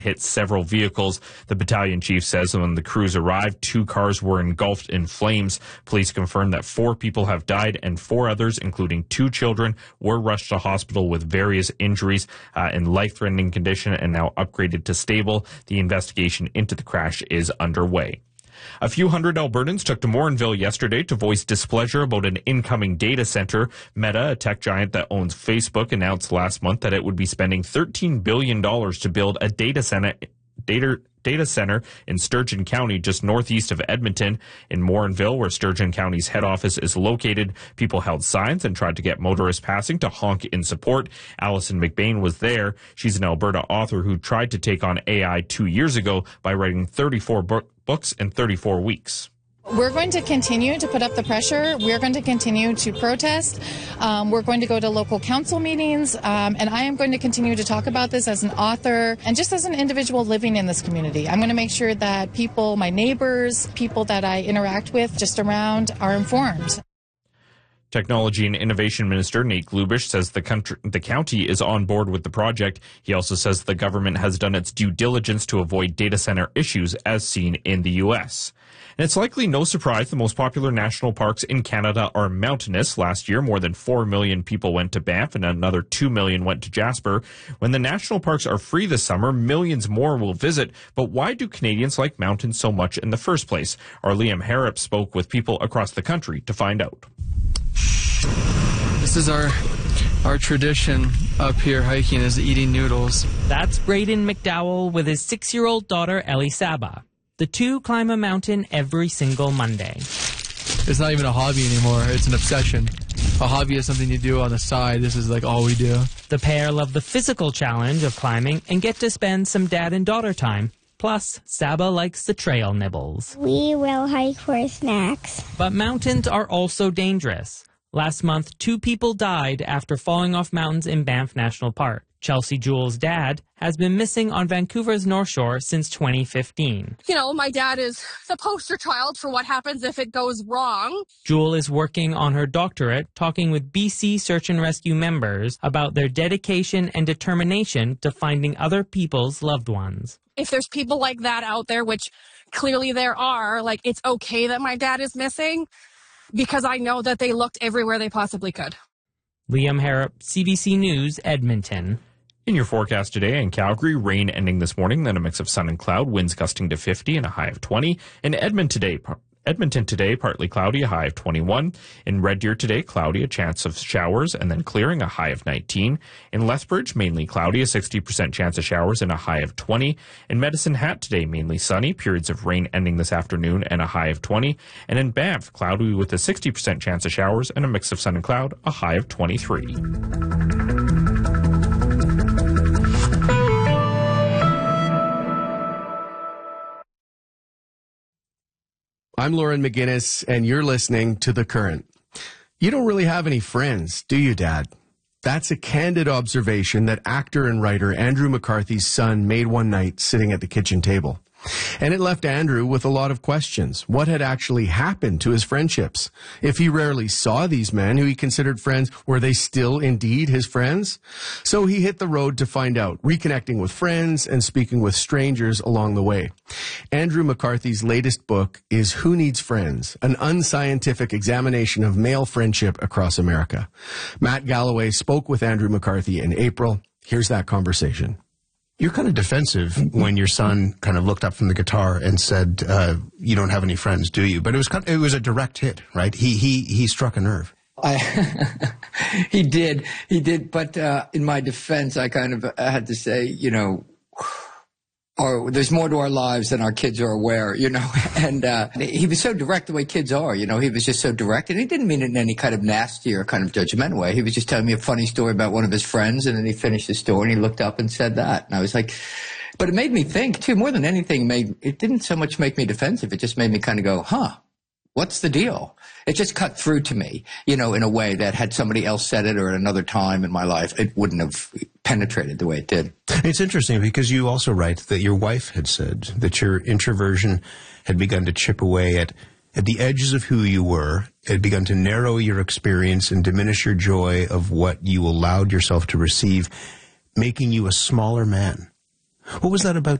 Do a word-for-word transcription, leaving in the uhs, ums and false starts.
hit several vehicles. The battalion chief says when the crews arrived, two cars were engulfed in flames. Police confirmed that four people have died and four others, including two children, were rushed to hospital with various injuries uh, in life-threatening condition and now upgraded to stable. The investigation into the crash is underway. A few hundred Albertans took to Morinville yesterday to voice displeasure about an incoming data center. Meta, a tech giant that owns Facebook, announced last month that it would be spending thirteen billion dollars to build a data center data data center in Sturgeon County, just northeast of Edmonton. In Morinville, where Sturgeon County's head office is located, people held signs and tried to get motorists passing to honk in support. Alison McBain was there. She's an Alberta author who tried to take on A I two years ago by writing thirty-four bo- books in thirty-four weeks. We're going to continue to put up the pressure. We're going to continue to protest. Um, we're going to go to local council meetings. Um, and I am going to continue to talk about this as an author and just as an individual living in this community. I'm going to make sure that people, my neighbors, people that I interact with just around are informed. Technology and Innovation Minister Nate Glubish says the country, the county is on board with the project. He also says the government has done its due diligence to avoid data center issues as seen in the U S. And it's likely no surprise the most popular national parks in Canada are mountainous. Last year, more than four million people went to Banff and another two million went to Jasper. When the national parks are free this summer, millions more will visit. But why do Canadians like mountains so much in the first place? Our Liam Harrop spoke with people across the country to find out. This is our our tradition up here hiking, is eating noodles. That's Braden McDowell with his six-year-old daughter Ellie Saba. The two climb a mountain every single Monday. It's not even a hobby anymore. It's an obsession. A hobby is something you do on the side. This is like all we do. The pair love the physical challenge of climbing and get to spend some dad and daughter time. Plus, Saba likes the trail nibbles. We will hike for snacks. But mountains are also dangerous. Last month, two people died after falling off mountains in Banff National Park. Chelsea Jewell's dad has been missing on Vancouver's North Shore since twenty fifteen. You know, my dad is the poster child for what happens if it goes wrong. Jewell is working on her doctorate, talking with B C Search and Rescue members about their dedication and determination to finding other people's loved ones. If there's people like that out there, which clearly there are, like, it's okay that my dad is missing because I know that they looked everywhere they possibly could. Liam Harrop, C B C News, Edmonton. In your forecast today in Calgary, rain ending this morning, then a mix of sun and cloud, winds gusting to fifty and a high of twenty. In Edmonton today, Edmonton today, partly cloudy, a high of twenty-one. In Red Deer today, cloudy, a chance of showers, and then clearing, a high of nineteen. In Lethbridge, mainly cloudy, a sixty percent chance of showers, and a high of twenty. In Medicine Hat today, mainly sunny, periods of rain ending this afternoon, and a high of twenty. And in Banff, cloudy with a sixty percent chance of showers, and a mix of sun and cloud, a high of twenty-three. I'm Lauren McGinnis, and you're listening to The Current. You don't really have any friends, do you, Dad? That's a candid observation that actor and writer Andrew McCarthy's son made one night sitting at the kitchen table. And it left Andrew with a lot of questions. What had actually happened to his friendships? If he rarely saw these men who he considered friends, were they still indeed his friends? So he hit the road to find out, reconnecting with friends and speaking with strangers along the way. Andrew McCarthy's latest book is Who Needs Friends? An unscientific examination of male friendship across America. Matt Galloway spoke with Andrew McCarthy in April. Here's that conversation. You're kind of defensive when your son kind of looked up from the guitar and said, uh, you don't have any friends, do you? But it was kind of, it was a direct hit, right? He he he struck a nerve. I, he did, he did. But uh, in my defense, I kind of had to say, you know, or there's more to our lives than our kids are aware, you know. And uh, he was so direct the way kids are, you know. He was just so direct. And he didn't mean it in any kind of nasty or kind of judgmental way. He was just telling me a funny story about one of his friends. And then he finished the story and he looked up and said that. And I was like, but it made me think, too, more than anything, made it didn't so much make me defensive. It just made me kind of go, huh, what's the deal? It just cut through to me, you know, in a way that had somebody else said it or at another time in my life, it wouldn't have penetrated the way it did. It's interesting because you also write that your wife had said that your introversion had begun to chip away at, at the edges of who you were. It had begun to narrow your experience and diminish your joy of what you allowed yourself to receive, making you a smaller man. What was that about